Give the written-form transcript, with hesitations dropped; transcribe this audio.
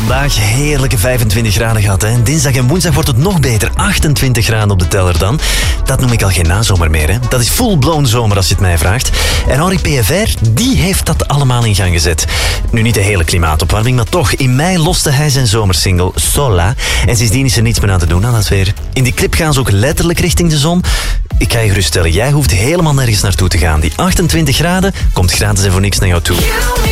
Vandaag heerlijke 25 graden gehad. Hè? Dinsdag en woensdag wordt het nog beter. 28 graden op de teller dan. Dat noem ik al geen nazomer meer. Hè? Dat is full-blown zomer als je het mij vraagt. En Henri PFR, die heeft dat allemaal in gang gezet. Nu niet de hele klimaatopwarming, maar toch. In mei loste hij zijn zomersingle Sola. En sindsdien is er niets meer aan te doen aan dat weer. In die clip gaan ze ook letterlijk richting de zon. Ik ga je geruststellen, jij hoeft helemaal nergens naartoe te gaan. Die 28 graden komt gratis en voor niks naar jou toe.